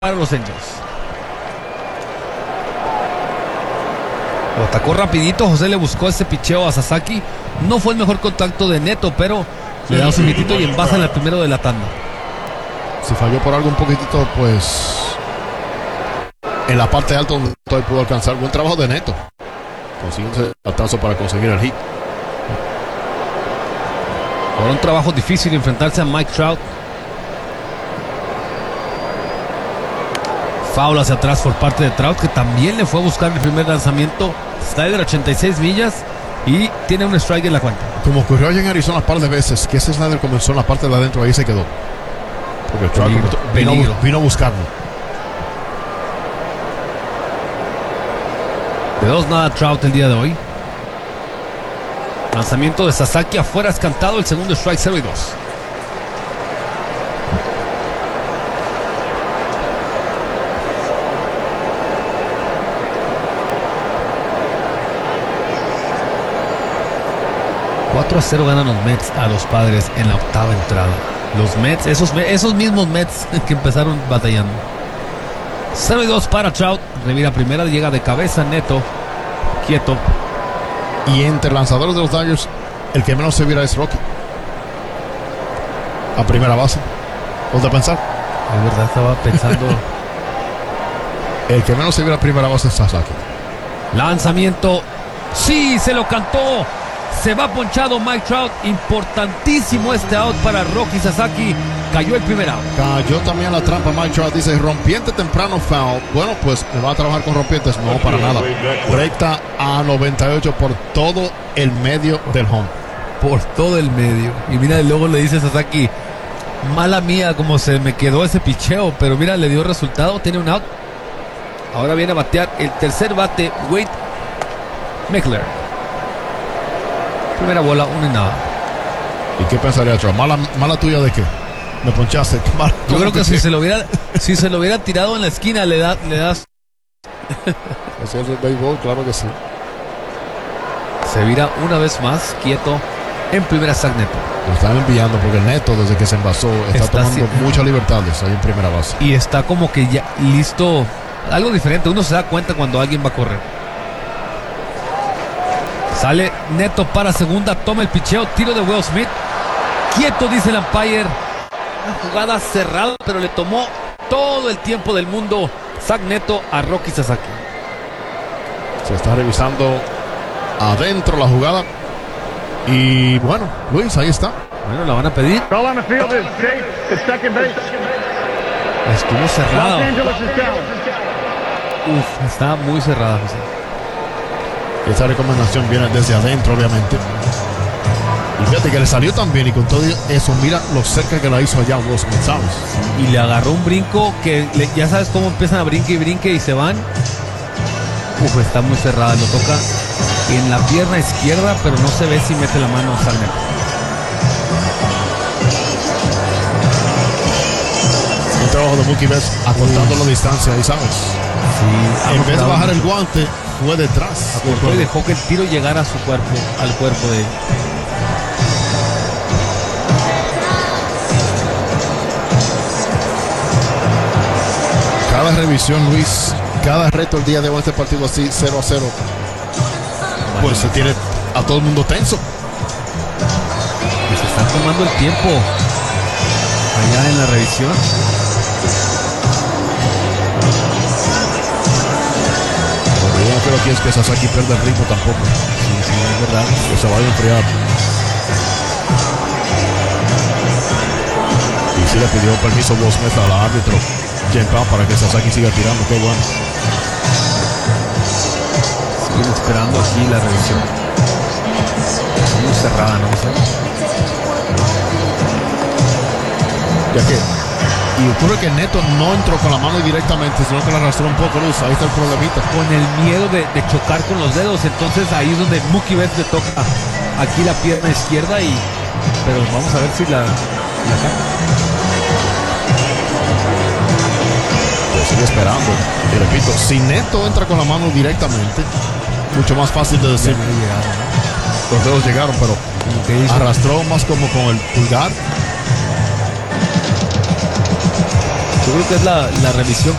para los Angels. Lo atacó rapidito. José le buscó ese picheo a Sasaki. No fue el mejor contacto de Neto, pero le da un segundito y envasa en el primero de la tanda. Si falló por algo un poquitito, pues en la parte alta donde todavía pudo alcanzar. Buen trabajo de Neto. Consiguió un batazo para conseguir el hit. Fue un trabajo difícil enfrentarse a Mike Trout. Foul hacia atrás por parte de Trout, que también le fue a buscar el primer lanzamiento. Slider 86 millas y tiene un strike en la cuenta. Como ocurrió allá en Arizona un par de veces, que ese Slider comenzó en la parte de adentro, ahí se quedó. Porque Trout vino a buscarlo. De 2-0 Trout el día de hoy. Lanzamiento de Sasaki afuera, es cantado. El segundo strike, 0-2. ...4-0 ganan los Mets a los Padres en la octava entrada. Los Mets, esos mismos Mets que empezaron batallando. 0-2 para Trout. Revira primera, llega de cabeza Neto. Quieto. Y entre lanzadores de los Dodgers, el que menos se viera es Rocky. A primera base. ¿Dónde pensar? Es verdad, estaba pensando. El que menos se viera a primera base es Sasaki. Lanzamiento. Sí, se lo cantó. Se va ponchado Mike Trout. Importantísimo este out para Rocky Sasaki. Cayó el primer out. Cayó también la trampa Mike Trout. Dice rompiente temprano, foul. Bueno, pues me va a trabajar con rompientes. No, para nada. Recta a 98 por todo el medio del home. Por todo el medio. Y mira, luego le dice Sasaki: mala mía como se me quedó ese picheo. Pero mira, le dio resultado. Tiene un out. Ahora viene a batear el tercer bate, Wade Meckler. Primera bola, 1-0. ¿Y qué pensaría Trout? ¿Mala tuya de qué? Me ponchaste. Yo creo que si se lo hubiera tirado en la esquina, le das. Así es el béisbol, claro que sí. Se vira una vez más, quieto, en primera Zach Neto. Lo están enviando porque el Neto, desde que se envasó, está tomando muchas libertades ahí en primera base. Y está como que ya listo. Algo diferente. Uno se da cuenta cuando alguien va a correr. Sale Neto para segunda, toma el picheo, tiro de Will Smith. Quieto, dice el umpire. Una jugada cerrada, pero le tomó todo el tiempo del mundo Zach Neto a Rocky Sasaki. Se está revisando adentro la jugada. Y bueno, Luis, ahí está. Bueno, la van a pedir. Estuvo cerrada. Está muy cerrada, José. Esa recomendación viene desde adentro, obviamente. Y fíjate que le salió tan bien, y con todo eso, mira lo cerca que la hizo allá Will Smith, ¿sabes? Y le agarró un brinco que ya sabes cómo empiezan a brinque y se van. Está muy cerrada. Lo toca en la pierna izquierda, pero no se ve si mete la mano Zach Neto. Un trabajo de Mookie Betts acortando la distancia, ahí sabes. Sí, en vez de bajar el guante, fue detrás. Acortó y dejó que el tiro llegara a su cuerpo, al cuerpo de él. Cada revisión, Luis, cada reto el día de hoy, este partido así, 0-0. Pues se tiene a todo el mundo tenso. Y se están tomando el tiempo allá en la revisión. Yo no creo que es que Sasaki pierda el ritmo tampoco. Sí, es verdad. Que se vaya a enfriar. Y sí le pidió permiso Will Smith al árbitro Jen Pao para que Sasaki siga tirando. Qué bueno. Siguen esperando aquí la revisión. Muy cerrada, ¿no? Ya que, y ocurre que Neto no entró con la mano directamente, sino que la arrastró un poco, Luis. Ahí está el problemita. Con el miedo de chocar con los dedos. Entonces ahí es donde Mookie Betts le toca aquí la pierna izquierda. Pero vamos a ver si la saca. Sigue esperando. Y repito, si Neto entra con la mano directamente, mucho más fácil de decir. Los dedos llegaron, pero arrastró más como con el pulgar. Yo creo que es la revisión